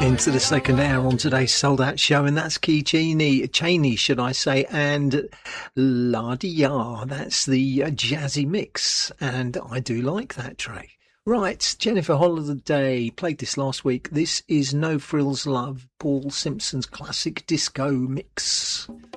Into the second hour on today's Sold Out show, and that's Key Chaney, should I say, and La Di Ya. That's the jazzy mix, and I do like that track. Right, Jennifer Holiday played this last week. This is No Frills Love, Paul Simpson's classic disco mix.